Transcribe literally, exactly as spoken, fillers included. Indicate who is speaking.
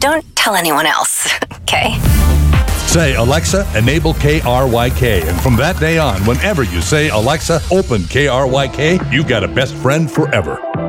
Speaker 1: don't tell anyone else, okay?
Speaker 2: Say, Alexa, enable K R Y K. And from that day on, whenever you say, Alexa, open K R Y K, you got a best friend forever.